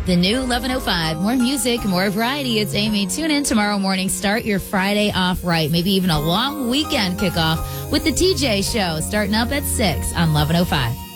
The new 11:05. More music, more variety. It's Amy. Tune in tomorrow morning. Start your Friday off right. Maybe even a long weekend kickoff with the TJ Show starting up at 6 on 11:05.